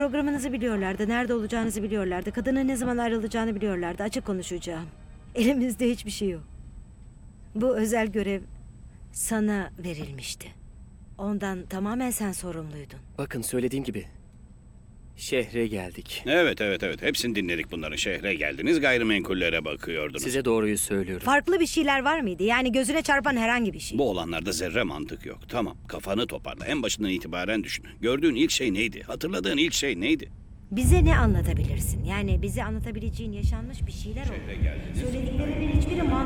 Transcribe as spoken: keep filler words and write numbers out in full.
Programınızı biliyorlardı, nerede olacağınızı biliyorlardı, kadının ne zaman ayrılacağını biliyorlardı. Açık konuşacağım. Elimizde hiçbir şey yok. Bu özel görev sana verilmişti. Ondan tamamen sen sorumluydun. Bakın söylediğim gibi şehre geldik. Evet evet evet hepsini dinledik bunların. Şehre geldiniz, gayrimenkullere bakıyordunuz. Size doğruyu söylüyorum. Farklı bir şeyler var mıydı? Yani gözüne çarpan herhangi bir şey. Bu olanlarda zerre mantık yok. Tamam, kafanı toparla. En başından itibaren düşün. Gördüğün ilk şey neydi? Hatırladığın ilk şey neydi? Bize ne anlatabilirsin? Yani bize anlatabileceğin yaşanmış bir şeyler oldu. Söylediklerimin hiçbiri